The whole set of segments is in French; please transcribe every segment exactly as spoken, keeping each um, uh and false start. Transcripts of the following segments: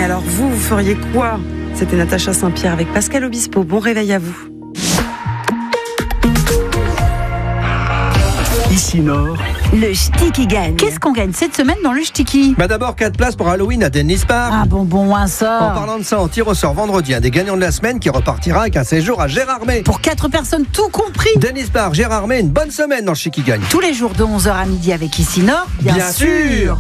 Et alors vous, vous feriez quoi ? C'était Natacha Saint-Pierre avec Pascal Obispo. Bon réveil à vous. Ici Nord, le Ch'ti qui gagne. Qu'est-ce qu'on gagne cette semaine dans le Ch'tiki ? Bah d'abord quatre places pour Halloween à Dennis Park. Un bonbon, un En sort. parlant de ça, on tire au sort vendredi un des gagnants de la semaine qui repartira avec un séjour à Gérardmer. Pour quatre personnes, tout compris. Dennis Park, Gérardmer, une bonne semaine dans le Chic qui gagne. Tous les jours de onze heures à midi avec Ici Nord, bien, Bien sûr. sûr.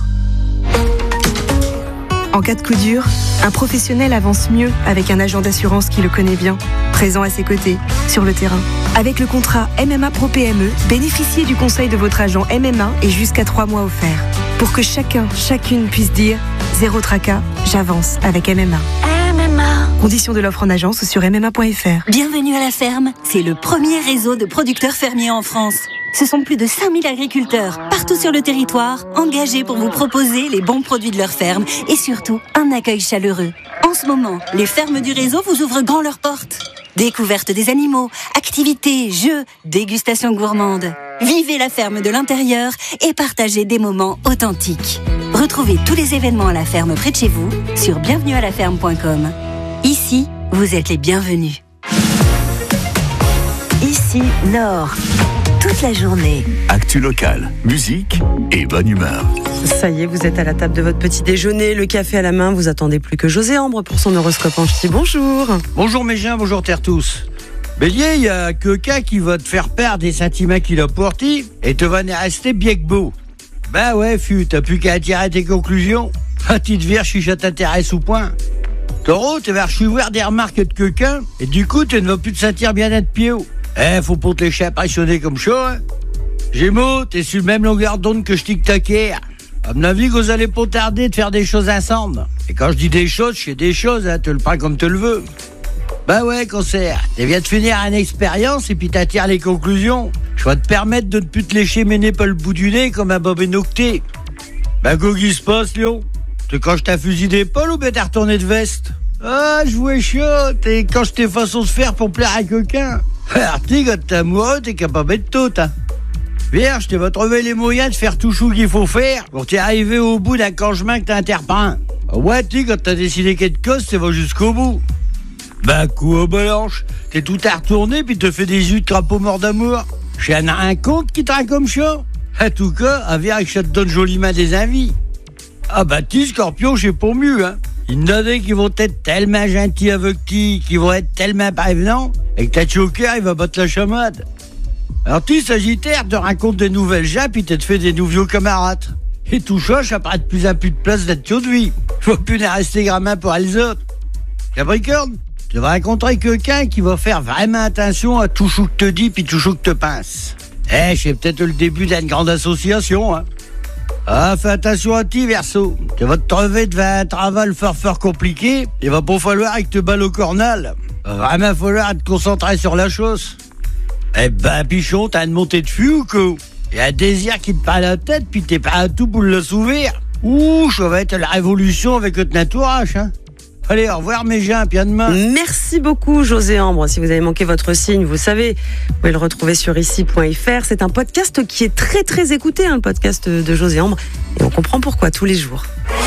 En cas de coup dur, un professionnel avance mieux avec un agent d'assurance qui le connaît bien, présent à ses côtés, sur le terrain. Avec le contrat M M A Pro P M E, bénéficiez du conseil de votre agent M M A et jusqu'à trois mois offerts. Pour que chacun, chacune puisse dire « Zéro tracas, j'avance avec M M A ». M M A. Conditions de l'offre en agence ou sur m m a point f r. Bienvenue à la ferme. C'est le premier réseau de producteurs fermiers en France. Ce sont plus de cinq mille agriculteurs, partout sur le territoire, engagés pour vous proposer les bons produits de leur ferme et surtout un accueil chaleureux. En ce moment, les fermes du réseau vous ouvrent grand leurs portes. Découverte des animaux, activités, jeux, dégustation gourmande. Vivez la ferme de l'intérieur et partagez des moments authentiques. Retrouvez tous les événements à la ferme près de chez vous sur bienvenue à la ferme point com. Ici, vous êtes les bienvenus. Ici Nord. Toute la journée. actu locale, musique et bonne humeur. Ça y est, vous êtes à la table de votre petit déjeuner, le café à la main, vous attendez plus que José Ambre pour son horoscope en ch'ti. Bonjour. Bonjour mes gens, bonjour terre tous. Bélier, il y a quelqu'un qui va te faire perdre des sentiments qu'il a portés et te va rester bien que beau. Ben ouais, fut, t'as plus qu'à tirer tes conclusions. Ah, tu te vires si ça t'intéresse ou point. Taureau, tu vas recevoir des remarques de quelqu'un et du coup, tu ne vas plus te sentir bien d'être pied haut. Eh, faut pas te laisser impressionner comme ça, hein. Gémeaux, t'es sur le même longueur d'onde que je tic-taquer. À mon avis, vous allez pas tarder de faire des choses ensemble. Et quand je dis des choses, je fais des choses, hein, te le prends comme te le veux. Ben ouais, Cancer, tu viens de finir une expérience et puis t'attires les conclusions. Je vais te permettre de ne plus te lécher mener pas le bout du nez comme un bobé nocté. Ben quoi qui se passe, Léon? Tu quand ta fusil d'épaule ou ben t'es retourné de veste? Ah, je vois chaud, et quand je t'ai façon de faire pour plaire à quelqu'un. Artie, quand t'es amoureux, t'es capable de tout, hein. Vierge, tu vas trouver les moyens de faire tout chou qu'il faut faire pour t'y arriver au bout d'un cangement que t'as interpeint. Ouais, tu quand t'as décidé quelque chose, tu vas jusqu'au bout. Ben quoi, Balanche? T'es tout à retourner puis te fais des yeux de crapaud mort d'amour. J'ai un, un compte qui traque comme ça. En tout cas, à Vierge, ça te donne joliment des envies. Ah bah, tu, Scorpion, j'ai pas mieux, hein. Il y en a des qui vont être tellement gentils avec toi, qui vont être tellement prévenants, et que ta choker, il va battre la chamade. Alors tu, Sagittaire, te racontes des nouvelles gens, puis tu te fais des nouveaux camarades. Et tout ça, ça prend de plus en plus de place d'être de vie. Faut plus ne rester gamin pour les autres. Capricorne, tu vas rencontrer quelqu'un qui va faire vraiment attention à tout ce que te dit, puis tout ce que te pince. Eh, c'est peut-être le début d'une grande association, hein. Ah, fais attention à ti, Verseau. Tu vas te trouver devant un travail fort fort compliqué. Il va pas falloir que te balle au cornal. Va vraiment falloir te concentrer sur la chose. Eh ben, Pichon, t'as une montée de fût ou quoi? Il y a un désir qui te parle à la tête, puis t'es pas à tout pour le s'ouvrir. Ouh, ça va être la révolution avec notre entourage, hein. Allez, au revoir mes gens, puis à demain. Merci beaucoup José Ambre. Si vous avez manqué votre signe, vous savez, vous pouvez le retrouver sur ici point f r. C'est un podcast qui est très très écouté, hein, le podcast de José Ambre. Et on comprend pourquoi tous les jours.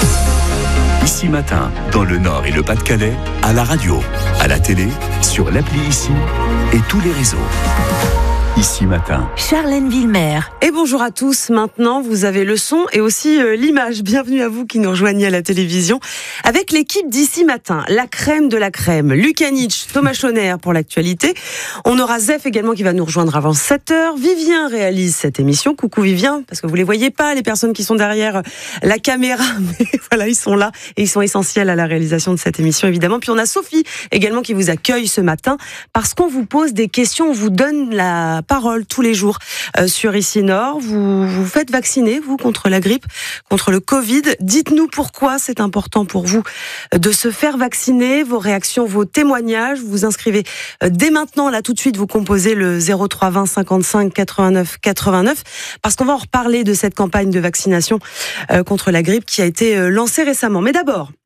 Ici Matin, dans le Nord et le Pas-de-Calais, à la radio, à la télé, sur l'appli Ici et tous les réseaux. Ici Matin. Charlène Villemer. Et bonjour à tous. Maintenant, vous avez le son et aussi euh, l'image. Bienvenue à vous qui nous rejoignez à la télévision avec l'équipe d'Ici Matin. La crème de la crème. Lucas Nietzsche, Thomas Chonner pour l'actualité. On aura Zef également qui va nous rejoindre avant sept heures. Vivien réalise cette émission. Coucou Vivien, parce que vous les voyez pas, les personnes qui sont derrière la caméra. Mais voilà, ils sont là et ils sont essentiels à la réalisation de cette émission, évidemment. Puis on a Sophie également qui vous accueille ce matin parce qu'on vous pose des questions. On vous donne la parole tous les jours euh, sur Ici Nord. Vous vous faites vacciner, vous, contre la grippe, contre le Covid. Dites-nous pourquoi c'est important pour vous de se faire vacciner, vos réactions, vos témoignages. Vous vous inscrivez euh, dès maintenant, là, tout de suite, vous composez le zéro trois vingt cinquante-cinq quatre-vingt-neuf quatre-vingt-neuf parce qu'on va en reparler de cette campagne de vaccination euh, contre la grippe qui a été euh, lancée récemment. Mais d'abord,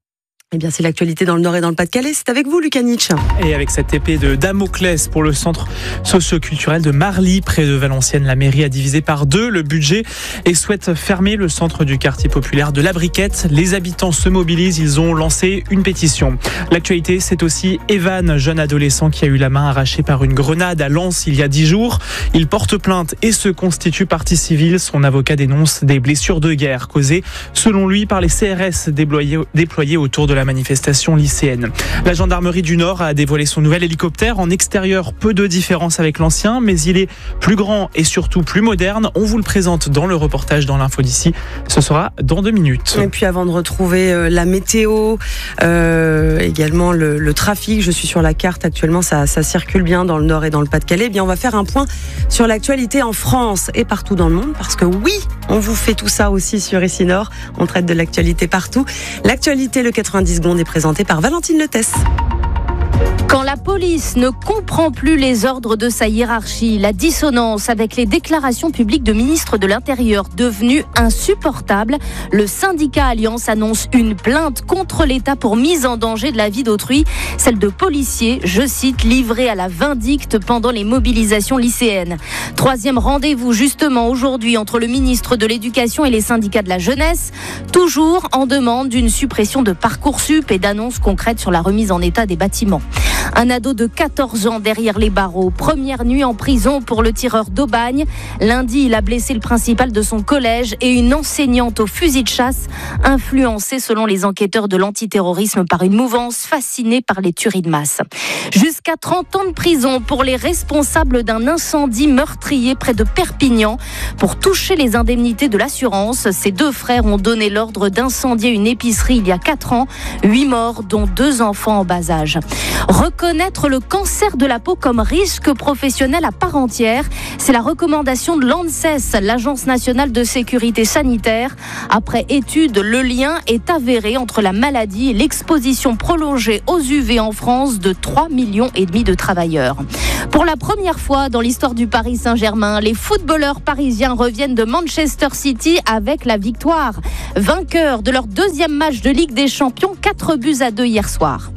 Eh bien, c'est l'actualité dans le Nord et dans le Pas-de-Calais. C'est avec vous, Lukanich. Et avec cette épée de Damoclès pour le centre socio-culturel de Marly, près de Valenciennes, la mairie a divisé par deux le budget et souhaite fermer le centre du quartier populaire de la Briquette. Les habitants se mobilisent, ils ont lancé une pétition. L'actualité, c'est aussi Evan, jeune adolescent qui a eu la main arrachée par une grenade à Lens il y a dix jours. Il porte plainte et se constitue partie civile. Son avocat dénonce des blessures de guerre causées, selon lui, par les C R S déployés, déployés autour de la manifestation lycéenne. La gendarmerie du Nord a dévoilé son nouvel hélicoptère. En extérieur, peu de différence avec l'ancien, mais il est plus grand et surtout plus moderne. On vous le présente dans le reportage dans l'info d'ici. Ce sera dans deux minutes. Et puis avant de retrouver euh, la météo, euh, également le, le trafic, je suis sur la carte actuellement, ça, ça circule bien dans le Nord et dans le Pas-de-Calais. Eh bien, on va faire un point sur l'actualité en France et partout dans le monde, parce que oui, on vous fait tout ça aussi sur Ici Nord. On traite de l'actualité partout. L'actualité, le quatre-vingt-dix secondes, est présenté par Valentine Letès. Quand la police ne comprend plus les ordres de sa hiérarchie, la dissonance avec les déclarations publiques de ministres de l'Intérieur devenues insupportables, le syndicat Alliance annonce une plainte contre l'État pour mise en danger de la vie d'autrui, celle de policiers, je cite, livrés à la vindicte pendant les mobilisations lycéennes. Troisième rendez-vous justement aujourd'hui entre le ministre de l'Éducation et les syndicats de la jeunesse, toujours en demande d'une suppression de Parcoursup et d'annonces concrètes sur la remise en état des bâtiments. Un ado de quatorze ans derrière les barreaux. Première nuit en prison pour le tireur d'Aubagne. Lundi, il a blessé le principal de son collège et une enseignante au fusil de chasse, influencée selon les enquêteurs de l'antiterrorisme par une mouvance fascinée par les tueries de masse. Jusqu'à trente ans de prison pour les responsables d'un incendie meurtrier près de Perpignan. Pour toucher les indemnités de l'assurance, ces deux frères ont donné l'ordre d'incendier une épicerie il y a quatre ans. Huit morts, dont deux enfants en bas âge. Reconnaître le cancer de la peau comme risque professionnel à part entière, c'est la recommandation de l'ANSES, l'Agence nationale de sécurité sanitaire. Après étude, le lien est avéré entre la maladie et l'exposition prolongée aux U V en France de trois millions et demi de travailleurs. Pour la première fois dans l'histoire du Paris Saint-Germain, les footballeurs parisiens reviennent de Manchester City avec la victoire. Vainqueurs de leur deuxième match de Ligue des Champions, quatre buts à deux hier soir.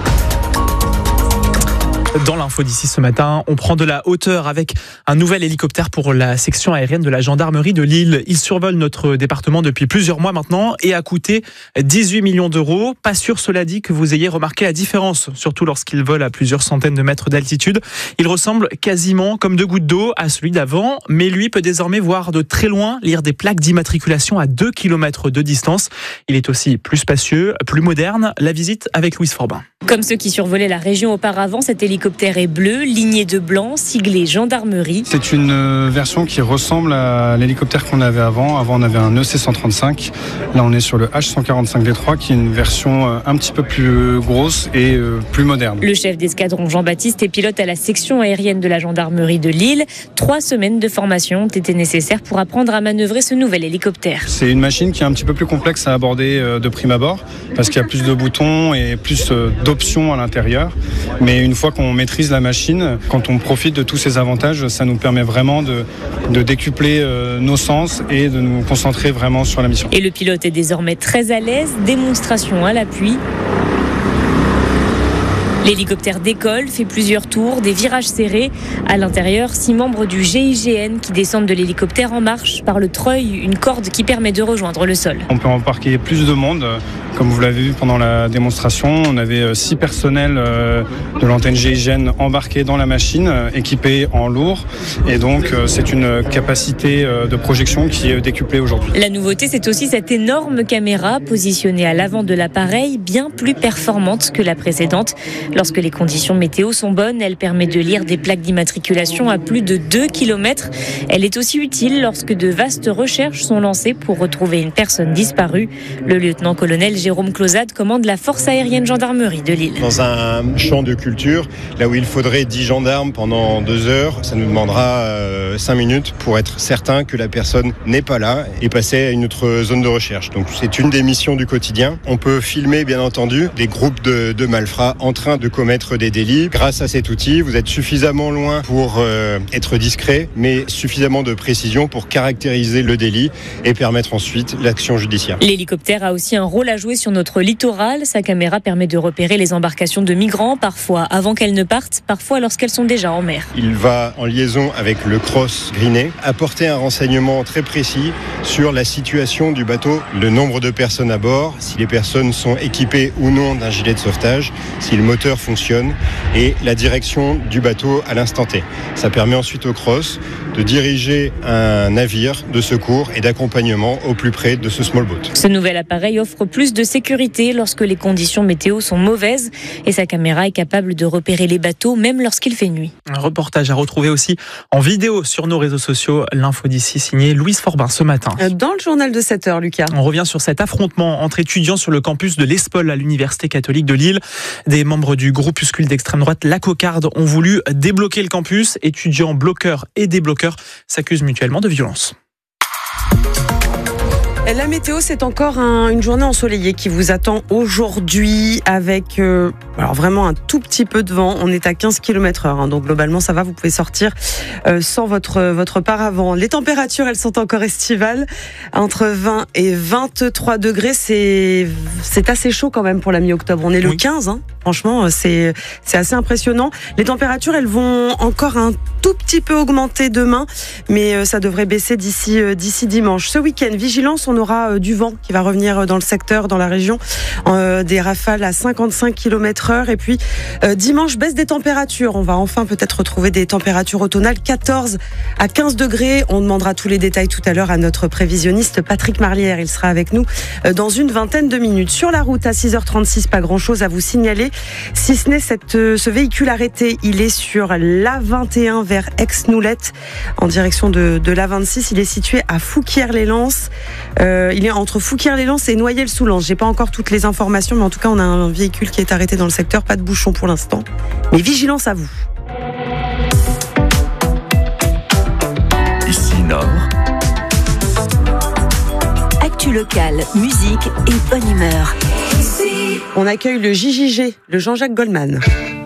Dans l'info d'ici ce matin, on prend de la hauteur avec un nouvel hélicoptère pour la section aérienne de la gendarmerie de Lille. Il survole notre département depuis plusieurs mois maintenant et a coûté dix-huit millions d'euros. Pas sûr, cela dit, que vous ayez remarqué la différence, surtout lorsqu'il vole à plusieurs centaines de mètres d'altitude. Il ressemble quasiment comme deux gouttes d'eau à celui d'avant, mais lui peut désormais voir de très loin, lire des plaques d'immatriculation à deux kilomètres de distance. Il est aussi plus spacieux, plus moderne. La visite avec Louise Forbin. Comme ceux qui survolaient la région auparavant, cet hélicoptère est bleu, ligné de blanc, siglé gendarmerie. C'est une version qui ressemble à l'hélicoptère qu'on avait avant. Avant, on avait un E C cent trente-cinq. Là, on est sur le H cent quarante-cinq D trois, qui est une version un petit peu plus grosse et plus moderne. Le chef d'escadron Jean-Baptiste est pilote à la section aérienne de la gendarmerie de Lille. Trois semaines de formation ont été nécessaires pour apprendre à manœuvrer ce nouvel hélicoptère. C'est une machine qui est un petit peu plus complexe à aborder de prime abord, parce qu'il y a plus de boutons et plus d'options à l'intérieur. Mais une fois qu'on maîtrise la machine, quand on profite de tous ces avantages, ça nous permet vraiment de, de décupler euh, nos sens et de nous concentrer vraiment sur la mission. Et le pilote est désormais très à l'aise, démonstration à l'appui. L'hélicoptère décolle, fait plusieurs tours, des virages serrés. À l'intérieur, six membres du G I G N qui descendent de l'hélicoptère en marche par le treuil, une corde qui permet de rejoindre le sol. On peut embarquer plus de monde. Comme vous l'avez vu pendant la démonstration, on avait six personnels de l'antenne G I G N embarqués dans la machine, équipés en lourd. Et donc, c'est une capacité de projection qui est décuplée aujourd'hui. La nouveauté, c'est aussi cette énorme caméra positionnée à l'avant de l'appareil, bien plus performante que la précédente. Lorsque les conditions météo sont bonnes, elle permet de lire des plaques d'immatriculation à plus de deux kilomètres. Elle est aussi utile lorsque de vastes recherches sont lancées pour retrouver une personne disparue. Le lieutenant-colonel Jérôme Clausade commande la force aérienne gendarmerie de Lille. Dans un champ de culture, là où il faudrait dix gendarmes pendant deux heures, ça nous demandera euh, cinq minutes pour être certain que la personne n'est pas là et passer à une autre zone de recherche. Donc c'est une des missions du quotidien. On peut filmer bien entendu des groupes de, de malfrats en train de commettre des délits. Grâce à cet outil, vous êtes suffisamment loin pour euh, être discret, mais suffisamment de précision pour caractériser le délit et permettre ensuite l'action judiciaire. L'hélicoptère a aussi un rôle à jouer sur notre littoral. Sa caméra permet de repérer les embarcations de migrants, parfois avant qu'elles ne partent, parfois lorsqu'elles sont déjà en mer. Il va en liaison avec le Cross Greenet apporter un renseignement très précis sur la situation du bateau, le nombre de personnes à bord, si les personnes sont équipées ou non d'un gilet de sauvetage, si le moteur fonctionne et la direction du bateau à l'instant T. Ça permet ensuite au Cross de diriger un navire de secours et d'accompagnement au plus près de ce small boat. Ce nouvel appareil offre plus de sécurité lorsque les conditions météo sont mauvaises et sa caméra est capable de repérer les bateaux même lorsqu'il fait nuit. Un reportage à retrouver aussi en vidéo sur nos réseaux sociaux. L'info d'ici signée Louise Forbin ce matin. Dans le journal de sept heures, Lucas. On revient sur cet affrontement entre étudiants sur le campus de l'Espol à l'Université catholique de Lille. Des membres du groupuscule d'extrême droite La Cocarde ont voulu débloquer le campus. Étudiants, bloqueurs et débloqueurs s'accusent mutuellement de violence. La météo, c'est encore un, une journée ensoleillée qui vous attend aujourd'hui avec euh, alors vraiment un tout petit peu de vent. On est à quinze kilomètres heure, hein, donc globalement ça va, vous pouvez sortir euh, sans votre, votre paravent. Les températures, elles sont encore estivales, entre vingt et vingt-trois degrés. C'est, c'est assez chaud quand même pour la mi-octobre. On est le oui. quinze, hein. Franchement, c'est, c'est assez impressionnant. Les températures, elles vont encore un tout petit peu augmenter demain, mais ça devrait baisser d'ici, d'ici dimanche. Ce week-end, vigilance, on aura du vent qui va revenir dans le secteur, dans la région, euh, des rafales à cinquante-cinq kilomètres heure. Et puis, euh, dimanche, baisse des températures. On va enfin peut-être retrouver des températures automnales, quatorze à quinze degrés. On demandera tous les détails tout à l'heure à notre prévisionniste Patrick Marlière. Il sera avec nous dans une vingtaine de minutes. Sur la route, à six heures trente-six, pas grand-chose à vous signaler. Si ce n'est cette, ce véhicule arrêté, il est sur l'A vingt et un vers Aix-Noulette, en direction de, de l'A vingt-six. Il est situé à Fouquier-les-Lances. Euh, il est entre Fouquier-les-Lances et Noyelles-sous-Lens. J'ai pas encore toutes les informations, mais en tout cas, on a un véhicule qui est arrêté dans le secteur. Pas de bouchon pour l'instant. Mais vigilance à vous. Ici Nord. Actu locale, musique et bonne humeur. On accueille le J J G, le Jean-Jacques Goldman.